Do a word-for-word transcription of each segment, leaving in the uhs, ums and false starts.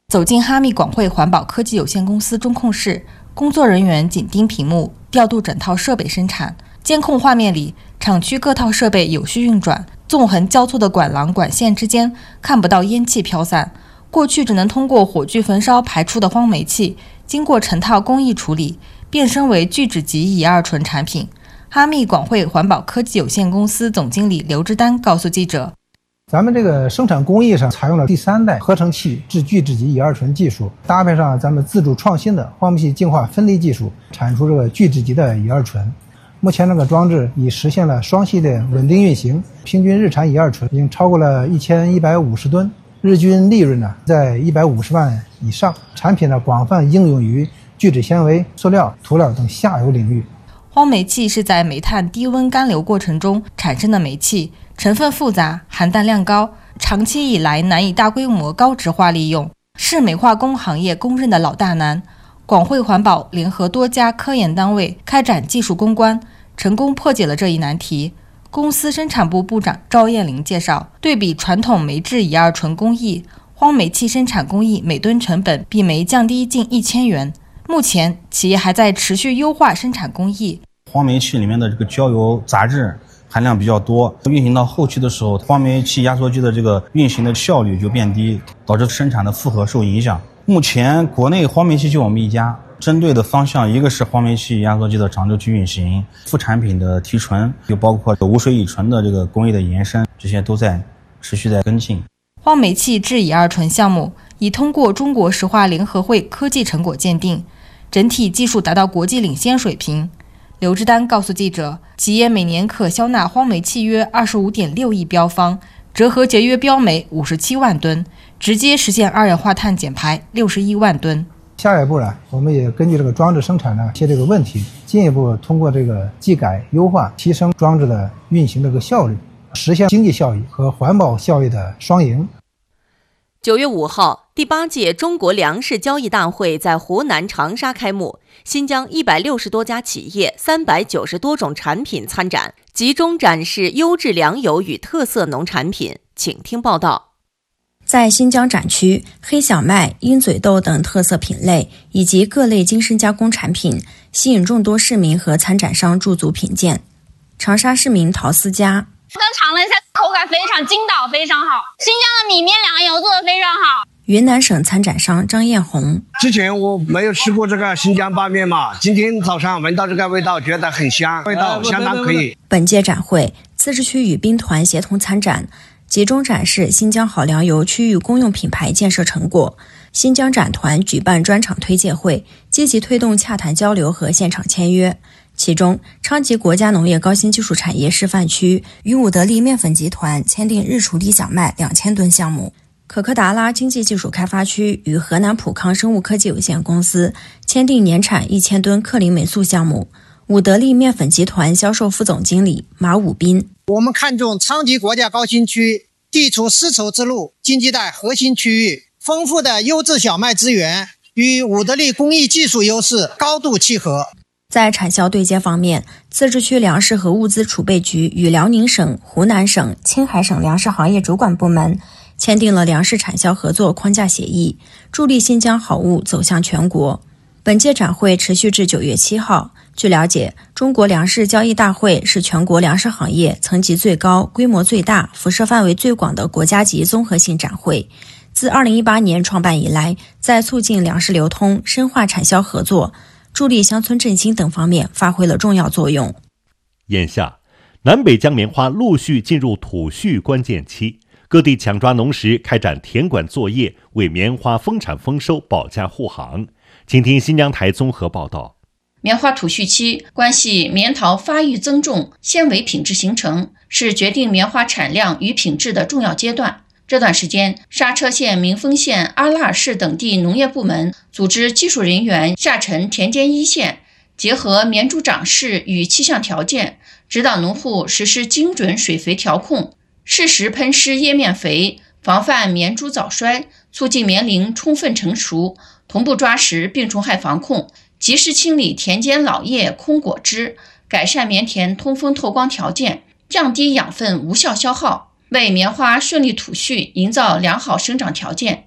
走进哈密广汇环保科技有限公司中控室，工作人员紧盯屏幕，调度整套设备生产。监控画面里，厂区各套设备有序运转，纵横交错的管廊管线之间看不到烟气飘散。过去只能通过火炬焚烧排出的荒煤气，经过成套工艺处理，变身为聚酯基乙二醇产品。哈密广汇环保科技有限公司总经理刘志丹告诉记者， 咱们这个生产工艺上采用了第三代合成器制聚酯基乙二醇技术，搭配上咱们自主创新的荒煤气净化分离技术，产出这个聚酯基的乙二醇。目前这个装置已实现了双系列稳定运行，平均日产乙二醇已经超过了一千一百五十吨，日均利润呢在一百五十万以上。产品呢广泛应用于聚酯纤维、塑料、涂料等下游领域。 荒煤气是在煤炭低温干流过程中产生的煤气，成分复杂，含氮量高，长期以来难以大规模高值化利用，是煤化工行业公认的老大难。广汇环保联合多家科研单位开展技术攻关，成功破解了这一难题。公司生产部部长赵艳玲介绍，对比传统煤制乙二醇工艺，荒煤气生产工艺每吨成本比煤降低近一千元。目前，企业还在持续优化生产工艺。 荒煤气里面的这个焦油杂质含量比较多，运行到后期的时候，荒煤气压缩机的这个运行的效率就变低，导致生产的负荷受影响。目前国内荒煤气就我们一家，针对的方向一个是荒煤气压缩机的长周期运行，副产品的提纯，又包括无水乙醇的这个工艺的延伸，这些都在持续在跟进。 荒煤气制乙二醇项目已通过中国石化联合会科技成果鉴定，整体技术达到国际领先水平。刘志丹告诉记者，企业每年可销纳荒煤气约 二十五点六亿标方，折合节约标煤五十七万吨，直接实现二氧化碳减排六十一万吨。 下一步呢，我们也根据这个装置生产呢一些这个问题，进一步通过这个技改优化，提升装置的运行这个效率，实现经济效益和环保效益的双赢。 九月五号，第八届中国粮食交易大会在湖南长沙开幕，新疆一百六十多家企业、三百九十多种产品参展，集中展示优质粮油与特色农产品。请听报道。 在新疆展区，黑小麦、鹰嘴豆等特色品类以及各类精深加工产品，吸引众多市民和参展商驻足品鉴。长沙市民陶思佳， 刚尝了一下，口感非常筋道，非常好。新疆的米面粮油做的非常好。 云南省参展商张艳红， 之前我没有吃过这个新疆拌面嘛，今天早上闻到这个味道，觉得很香，味道相当可以。 本届展会，自治区与兵团协同参展，集中展示新疆好粮油区域公用品牌建设成果。新疆展团举办专场推介会，积极推动洽谈交流和现场签约。其中，昌吉国家农业高新技术产业示范区与伍德利面粉集团签订日处理小麦两千吨项目，可可达拉经济技术开发区与河南普康生物科技有限公司签订年产一千吨克林霉素项目。伍德利面粉集团销售副总经理马武斌， 我们看重昌吉国家高新区地处丝绸之路经济带核心区域，丰富的优质小麦资源与伍德利工艺技术优势高度契合。 在产销对接方面，自治区粮食和物资储备局与辽宁省、湖南省、青海省粮食行业主管部门签订了粮食产销合作框架协议，助力新疆好物走向全国。本届展会持续至九月七号。据了解，中国粮食交易大会是全国粮食行业层级最高、规模最大、辐射范围最广的国家级综合性展会。自二零一八年创办以来，在促进粮食流通、深化产销合作、助力乡村振兴等方面发挥了重要作用。 眼下，南北疆棉花陆续进入土序关键期，各地抢抓农时开展田管作业，为棉花丰产丰收保驾护航。请听新疆台综合报道。 棉花土序期关系棉桃发育增重、纤维品质形成，是决定棉花产量与品质的重要阶段。这段时间，莎车县、民丰县、阿拉尔市等地农业部门组织技术人员下沉田间一线，结合棉株长势与气象条件，指导农户实施精准水肥调控，适时喷施叶面肥，防范棉株早衰，促进棉龄充分成熟，同步抓实病虫害防控，及时清理田间老叶、空果枝，改善棉田通风透光条件，降低养分无效消耗，为棉花顺利土序营造良好生长条件。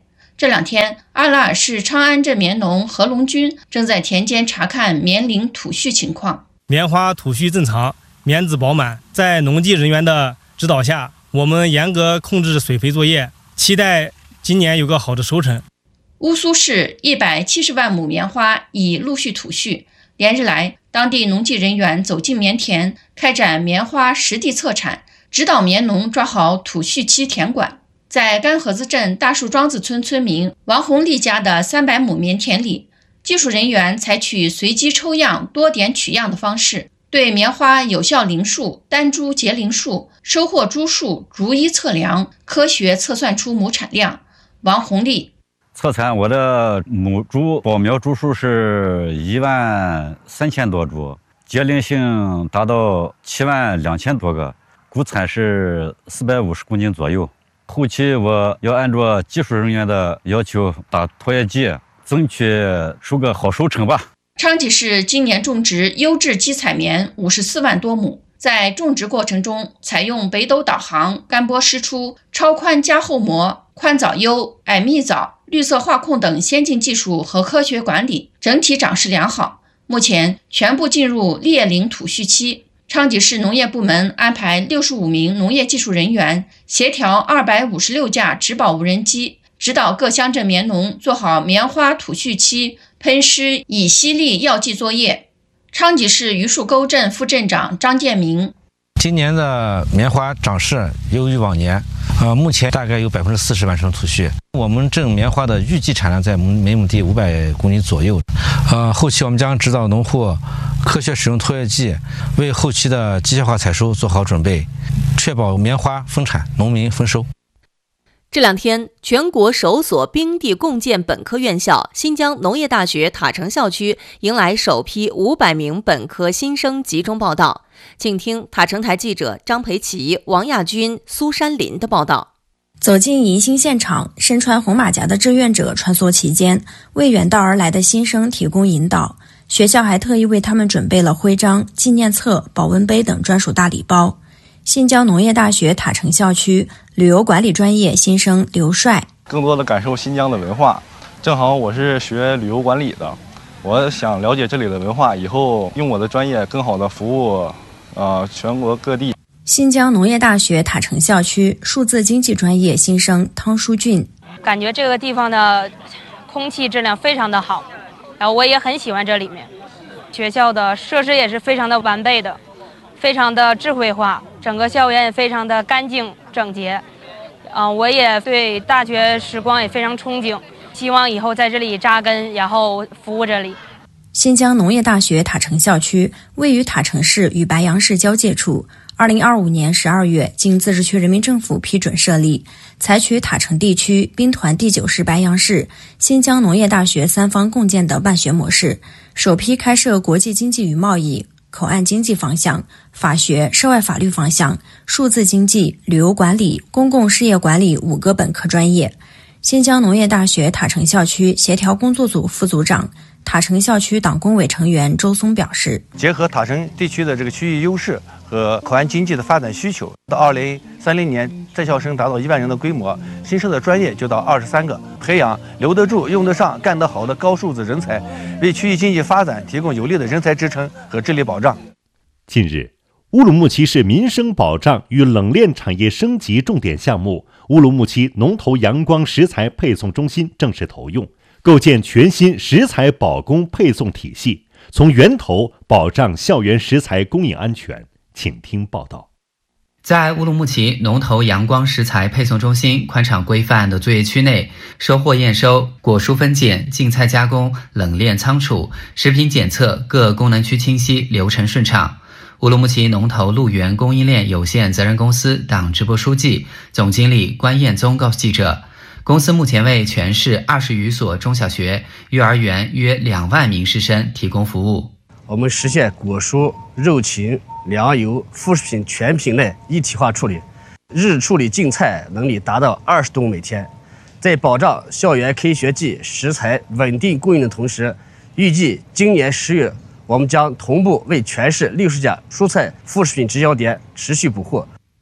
这两天，阿拉尔市昌安镇棉农何龙军正在田间查看棉龄吐絮情况。 棉花吐絮正常，棉质饱满，在农技人员的指导下，我们严格控制水肥作业，期待今年有个好的收成。 乌苏市一百七十万亩棉花已陆续吐絮，连日来，当地农技人员走进棉田，开展棉花实地测产，指导棉农抓好吐絮期田管。在干河子镇大树庄子村村民王红丽家的三百亩棉田里，技术人员采取随机抽样、多点取样的方式，对棉花有效龄数、单株结龄数、收获株数逐一测量，科学测算出亩产量。王红丽测产我的母株保苗株数是一万三千多株，结龄性达到七万两千多个，谷产是四百五十公斤左右。后期我要按照技术人员的要求打拖曳剂，争取收个好收成吧。 昌吉市今年种植优质基采棉五十四万多亩，在种植过程中采用北斗导航、干播湿出、超宽加厚膜、宽藻优、矮密藻、绿色化控等先进技术和科学管理，整体长势良好。目前全部进入裂龄吐絮期。昌吉市农业部门安排六十五名农业技术人员，协调二百五十六架植保无人机，指导各乡镇棉农做好棉花吐絮期喷施乙烯利药剂作业。昌吉市榆树沟镇副镇长张建明： 今年的棉花长势优于往年，呃，目前大概有百分之四十完成吐絮。我们镇棉花的预计产量在每亩地五百公斤左右。呃，后期我们将指导农户科学使用拖曳剂，为后期的机械化采收做好准备，确保棉花丰产，农民丰收。 这两天，全国首所冰地共建本科院校新疆农业大学塔城校区迎来首批五百名本科新生集中报到。请听塔城台记者张培奇、王亚军、苏山林的报道。 走进迎新现场，身穿红马甲的志愿者穿梭其间，为远道而来的新生提供引导。学校还特意为他们准备了徽章、纪念册、保温杯等专属大礼包。新疆农业大学塔城校区旅游管理专业新生刘帅： 更多的感受新疆的文化。正好我是学旅游管理的，我想了解这里的文化，以后用我的专业更好的服务呃全国各地。 新疆农业大学塔城校区数字经济专业新生汤书俊： 感觉这个地方的空气质量非常的好，然后我也很喜欢这里面，学校的设施也是非常的完备的，非常的智慧化，整个校园也非常的干净整洁。嗯、呃，我也对大学时光也非常憧憬，希望以后在这里扎根，然后服务这里。 新疆农业大学塔城校区位于塔城市与白杨市交界处，二零二五年十二月经自治区人民政府批准设立，采取塔城地区、兵团第九市白杨市、新疆农业大学三方共建的办学模式，首批开设国际经济与贸易、口岸经济方向、法学、涉外法律方向、数字经济、旅游管理、公共事业管理五个本科专业。新疆农业大学塔城校区协调工作组副组长、塔城校区党工委成员周松表示， 结合塔城地区的这个区域优势和口岸经济的发展需求，到二零三零年在校生达到一万人的规模，新设的专业就到二十三个，培养留得住、用得上、干得好的高素质人才，为区域经济发展提供有力的人才支撑和治理保障。 近日，乌鲁木齐市民生保障与冷链产业升级重点项目乌鲁木齐农投阳光食材配送中心正式投用，构建全新食材保供配送体系，从源头保障校园食材供应安全。请听报道。 在乌鲁木齐农投阳光食材配送中心宽敞规范的作业区内，收货验收、果蔬分拣、净菜加工、冷链仓储、食品检测各功能区清晰，流程顺畅。乌鲁木齐农投路源供应链有限责任公司党支部书记、总经理关彦宗告诉记者，公司目前为全市二十余所中小学、幼儿园约两万名师生提供服务。 我们实现果蔬、肉禽、粮油、副食品全品类一体化处理，日处理净菜能力达到二十吨每天。在保障校园开学季食材稳定供应的同时，预计今年十月，我们将同步为全市六十家蔬菜副食品直销点持续补货。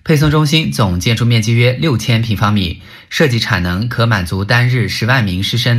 配送中心总建筑面积约六千平方米，设计产能可满足单日十万名师生